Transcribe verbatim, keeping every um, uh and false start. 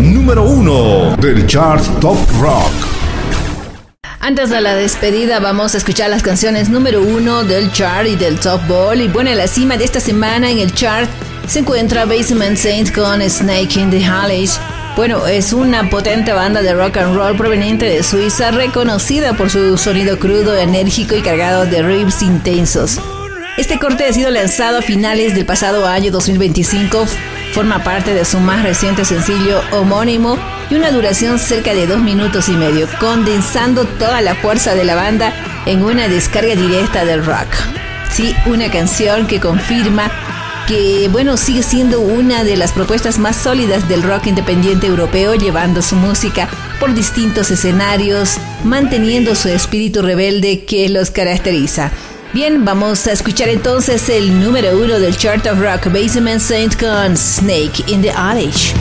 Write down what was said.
el número uno del chart Top Rock. Antes de la despedida vamos a escuchar las canciones número uno del chart y del Top Ball. Y bueno, en la cima de esta semana en el chart se encuentra Basement Saint con Snake in the Alleys. Bueno, es una potente banda de rock and roll proveniente de Suiza, reconocida por su sonido crudo, enérgico y cargado de riffs intensos. Este corte ha sido lanzado a finales del pasado año dos mil veinticinco, forma parte de su más reciente sencillo homónimo y una duración cerca de dos minutos y medio, condensando toda la fuerza de la banda en una descarga directa del rock. Sí, una canción que confirma que, bueno, sigue siendo una de las propuestas más sólidas del rock independiente europeo, llevando su música por distintos escenarios, manteniendo su espíritu rebelde que los caracteriza. Bien, vamos a escuchar entonces el número uno del Chart of Rock, Basement Saint con Snake in the Alleys.